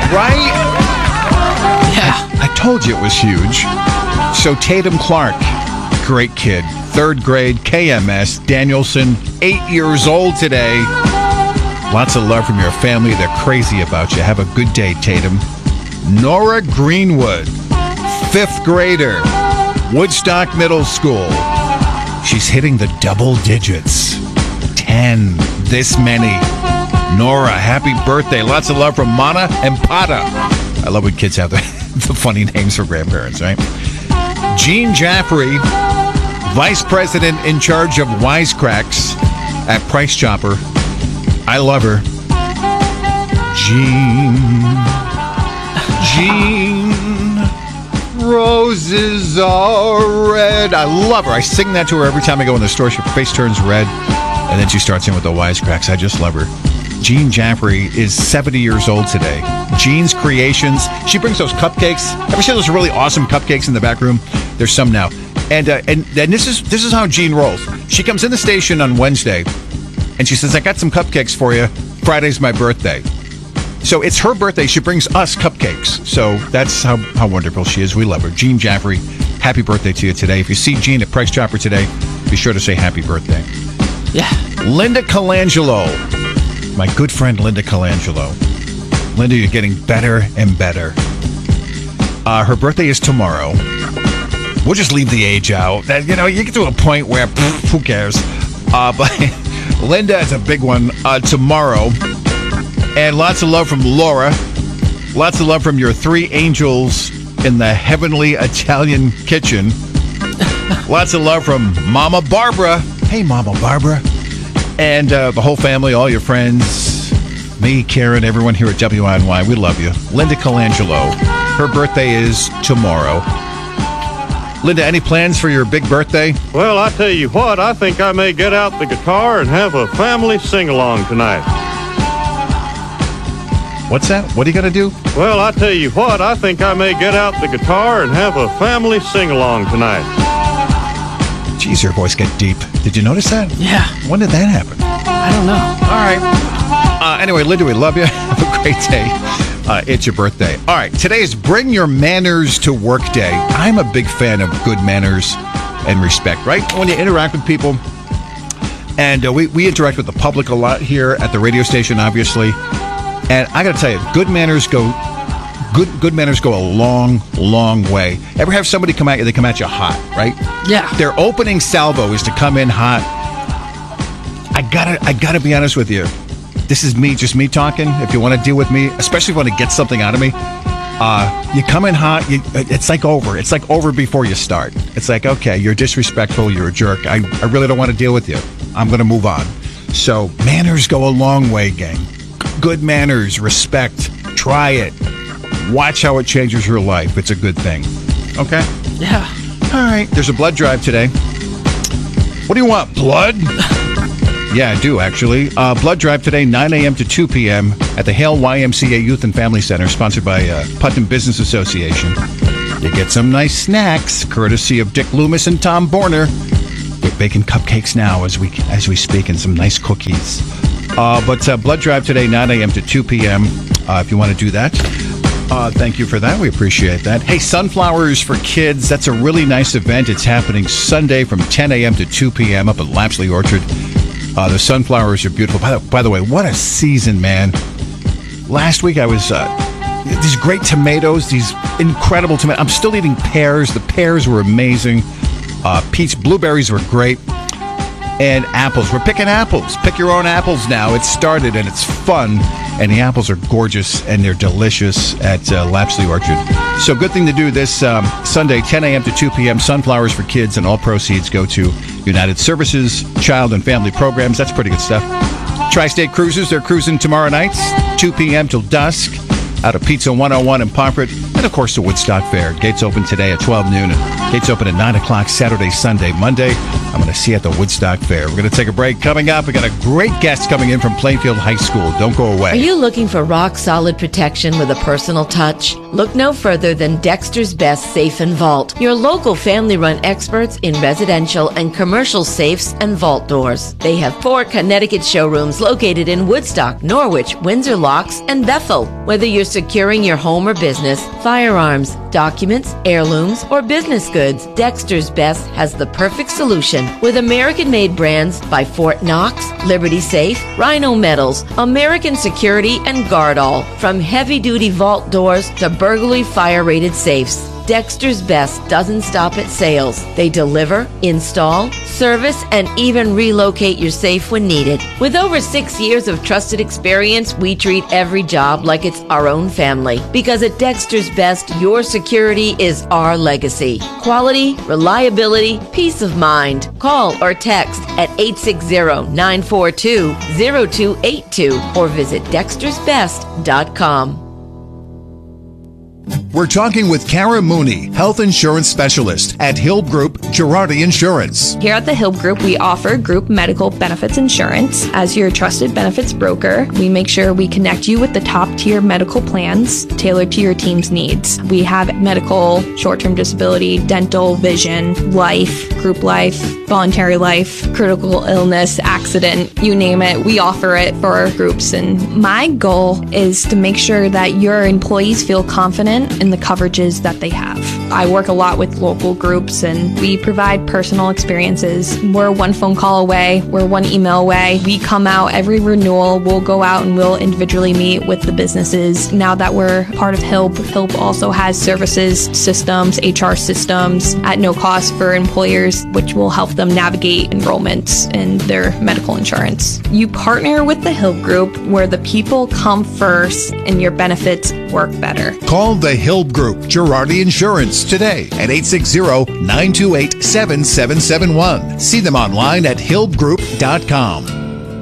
Right? Yeah. I told you it was huge. So Tatum Clark, great kid. 3rd grade, KMS, Danielson, 8 years old today. Lots of love from your family. They're crazy about you. Have a good day, Tatum. Nora Greenwood, 5th grader, Woodstock Middle School. She's hitting the double digits. 10, this many. Nora, happy birthday. Lots of love from Mana and Pata. I love when kids have the funny names for grandparents, right? Jean Jaffrey, Vice President in charge of Wisecracks at Price Chopper. I love her. Jean, roses are red. I love her. I sing that to her every time I go in the store. Her face turns red, and then she starts in with the Wisecracks. I just love her. Jean Jaffrey is 70 years old today. Jean's Creations. She brings those cupcakes. Ever see those really awesome cupcakes in the back room? There's some now. And this is how Jean rolls. She comes in the station on Wednesday, and she says, I got some cupcakes for you. Friday's my birthday. So it's her birthday. She brings us cupcakes. So that's how wonderful she is. We love her. Jean Jaffrey, happy birthday to you today. If you see Jean at Price Chopper today, be sure to say happy birthday. Yeah. Linda Colangelo. My good friend Linda Colangelo. Linda, you're getting better and better. Her birthday is tomorrow. We'll just leave the age out. You get to a point where, who cares? But Linda is a big one tomorrow. And lots of love from Laura. Lots of love from your 3 angels in the heavenly Italian kitchen. Lots of love from Mama Barbara. Hey, Mama Barbara. And the whole family, all your friends, me, Karen, everyone here at WNY, we love you. Linda Colangelo. Her birthday is tomorrow. Linda, any plans for your big birthday? Well, I tell you what, I think I may get out the guitar and have a family sing-along tonight. What's that? What are you going to do? Well, I tell you what, I think I may get out the guitar and have a family sing-along tonight. Geez, your voice get deep. Did you notice that? Yeah. When did that happen? I don't know. All right. Anyway, Linda, we love you. Have a great day. It's your birthday. All right. Today is Bring Your Manners to Work Day. I'm a big fan of good manners and respect, right? When you interact with people, and we interact with the public a lot here at the radio station, obviously. And I got to tell you, good manners go a long, long way. Ever have somebody come at you? They come at you hot, right? Yeah. Their opening salvo is to come in hot. I gotta be honest with you. This is just me talking. If you want to deal with me, especially if you want to get something out of me, you come in hot. It's like over. It's like over before you start. It's like, okay, you're disrespectful. You're a jerk. I really don't want to deal with you. I'm going to move on. So manners go a long way, gang. Good manners, respect. Try it. Watch how it changes your life. It's a good thing. Okay? Yeah. All right. There's a blood drive today. What do you want? Blood? Yeah, I do, actually. Blood drive today, 9 a.m. to 2 p.m. at the Hale YMCA Youth and Family Center, sponsored by Putnam Business Association. You get some nice snacks, courtesy of Dick Loomis and Tom Borner. We're baking cupcakes now as we speak, and some nice cookies. But blood drive today, 9 a.m. to 2 p.m. If you want to do that. Thank you for that. We appreciate that. Hey, Sunflowers for Kids. That's a really nice event. It's happening Sunday from 10 a.m. to 2 p.m. up at Lapsley Orchard. The sunflowers are beautiful. By the way, what a season, man. Last week I was... these great tomatoes, these incredible tomatoes. I'm still eating pears. The pears were amazing. Blueberries were great. And apples. We're picking apples. Pick your own apples now. It's started and it's fun. And the apples are gorgeous and they're delicious at Lapsley Orchard. So good thing to do this Sunday, 10 a.m. to 2 p.m. Sunflowers for Kids, and all proceeds go to United Services, Child and Family Programs. That's pretty good stuff. Tri-State Cruises, they're cruising tomorrow night, 2 p.m. till dusk, out of Pizza 101 in Pomfret. And, of course, the Woodstock Fair. Gates open today at 12 noon. And gates open at 9 o'clock Saturday, Sunday, Monday. I'm going to see you at the Woodstock Fair. We're going to take a break. Coming up, we got a great guest coming in from Plainfield High School. Don't go away. Are you looking for rock-solid protection with a personal touch? Look no further than Dexter's Best Safe and Vault, your local family-run experts in residential and commercial safes and vault doors. They have 4 Connecticut showrooms located in Woodstock, Norwich, Windsor Locks, and Bethel. Whether you're securing your home or business, firearms, documents, heirlooms, or business goods, Dexter's Best has the perfect solution with American-made brands by Fort Knox, Liberty Safe, Rhino Metals, American Security, and Guardall. From heavy-duty vault doors to burglary fire-rated safes, Dexter's Best doesn't stop at sales. They deliver, install, service, and even relocate your safe when needed. With over 6 years of trusted experience, we treat every job like it's our own family. Because at Dexter's Best, your security is our legacy. Quality, reliability, peace of mind. Call or text at 860-942-0282 or visit dextersbest.com. We're talking with Kara Mooney, health insurance specialist at Hill Group Girardi Insurance. Here at the Hill Group, we offer group medical benefits insurance. As your trusted benefits broker, we make sure we connect you with the top-tier medical plans tailored to your team's needs. We have medical, short-term disability, dental, vision, life, group life, voluntary life, critical illness, accident, you name it. We offer it for our groups. And my goal is to make sure that your employees feel confident in the coverages that they have. I work a lot with local groups and we provide personal experiences. We're one phone call away. We're one email away. We come out every renewal. We'll go out and we'll individually meet with the businesses. Now that we're part of HILP, HILP also has services, systems, HR systems at no cost for employers, which will help them navigate enrollments in their medical insurance. You partner with the HILP Group where the people come first and your benefits work better. Call the Hill Group Girardi Insurance today at 860-928-7771. See them online at hillgroup.com.